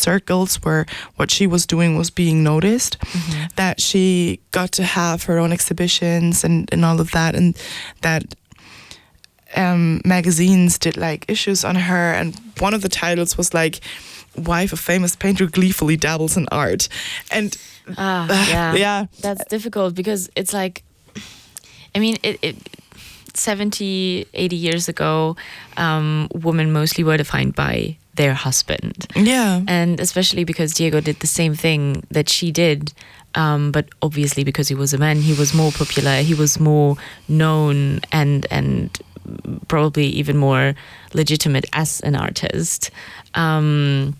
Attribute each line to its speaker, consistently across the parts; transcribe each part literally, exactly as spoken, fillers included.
Speaker 1: circles where what she was doing was being noticed, mm-hmm. that she got to have her own exhibitions and, and all of that, and that um, magazines did like issues on her, and one of the titles was like, wife of famous painter gleefully dabbles in art. And
Speaker 2: ah, yeah.
Speaker 1: yeah.
Speaker 2: That's difficult because it's like, I mean, it, it seventy, eighty years ago, um, women mostly were defined by their husband.
Speaker 1: Yeah.
Speaker 2: And especially because Diego did the same thing that she did, um, but obviously because he was a man, he was more popular, he was more known and and probably even more legitimate as an artist. Um,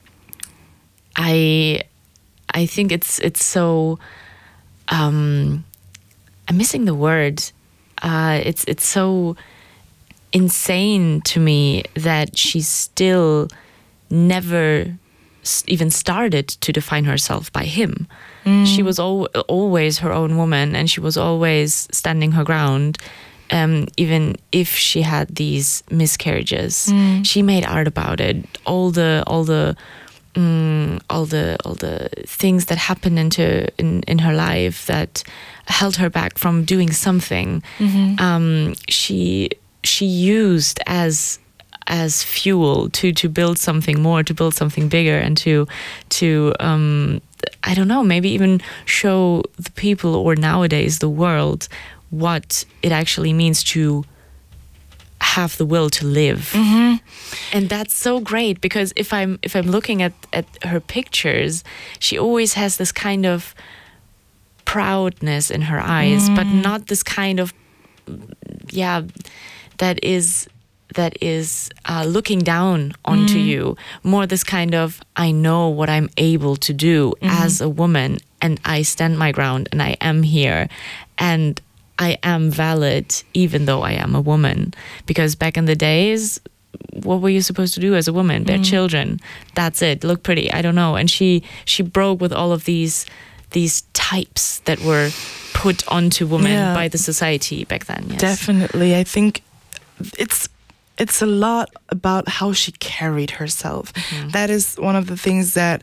Speaker 2: I I think it's it's so um, I'm missing the word. Uh, it's it's so insane to me that she still never s- even started to define herself by him. Mm. She was al- always her own woman, and she was always standing her ground. Um, even if she had these miscarriages, mm. she made art about it. All the all the um, all the all the things that happened into in, in her life that held her back from doing something. Mm-hmm. Um, she she used as as fuel to to build something more, to build something bigger, and to to um, I don't know, maybe even show the people, or nowadays the world, what it actually means to have the will to live. Mm-hmm. And that's so great, because if I'm if I'm looking at, at her pictures, she always has this kind of proudness in her eyes, mm. but not this kind of yeah that is that is uh, looking down onto mm. you. More this kind of, I know what I'm able to do mm-hmm. as a woman, and I stand my ground, and I am here, and I am valid even though I am a woman. Because back in the days, what were you supposed to do as a woman? Bear mm. children. That's it. Look pretty. I don't know. And she she broke with all of these these types that were put onto women yeah. by the society back then. Yes.
Speaker 1: Definitely. I think it's it's a lot about how she carried herself. Mm-hmm. That is one of the things that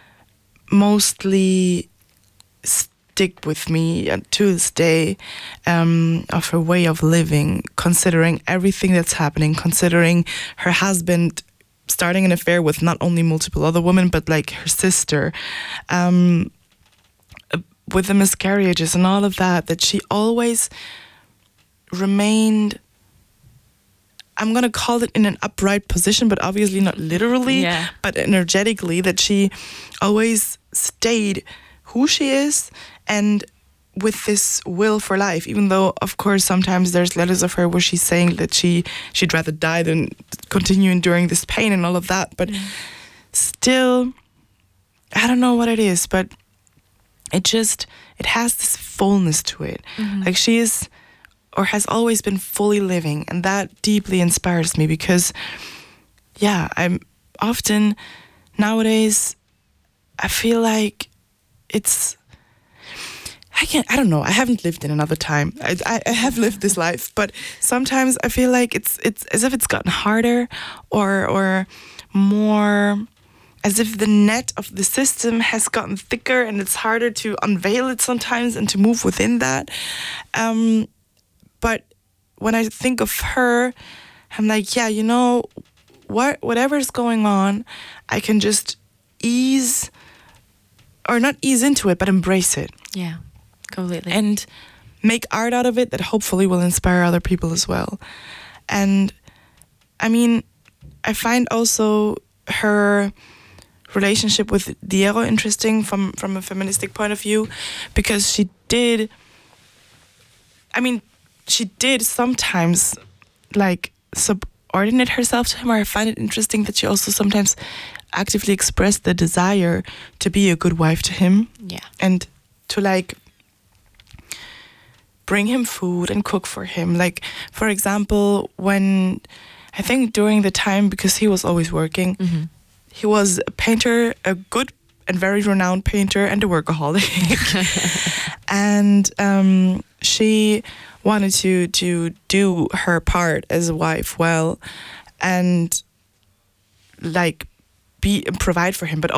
Speaker 1: mostly stick with me to this day, um, of her way of living, considering everything that's happening, considering her husband starting an affair with not only multiple other women, but like her sister, um, with the miscarriages and all of that, that she always remained, I'm going to call it in an upright position, but obviously not literally, yeah. but energetically, that she always stayed who she is and with this will for life, even though, of course, sometimes there's letters of her where she's saying that she, she'd rather die than continue enduring this pain and all of that. But mm. still, I don't know what it is, but it just, it has this fullness to it. Mm-hmm. Like she is, or has always been fully living, and that deeply inspires me because, yeah, I'm often, nowadays, I feel like it's, I can't, I don't know, I haven't lived in another time. I, I, I have lived this life, but sometimes I feel like it's it's as if it's gotten harder or or more, as if the net of the system has gotten thicker and it's harder to unveil it sometimes and to move within that. Um, but when I think of her, I'm like, yeah, you know, what whatever's going on, I can just ease, or not ease into it, but embrace it.
Speaker 2: Yeah. Completely.
Speaker 1: And make art out of it that hopefully will inspire other people as well. And I mean, I find also her relationship with Diego interesting from, from a feministic point of view, because she did, I mean, she did sometimes like subordinate herself to him, or I find it interesting that she also sometimes actively expressed the desire to be a good wife to him.
Speaker 2: Yeah.
Speaker 1: And to like bring him food and cook for him. Like, for example, when, I think during the time, because he was always working, mm-hmm. he was a painter, a good and very renowned painter, and a workaholic. And um, she wanted to, to do her part as a wife well, and like be provide for him, but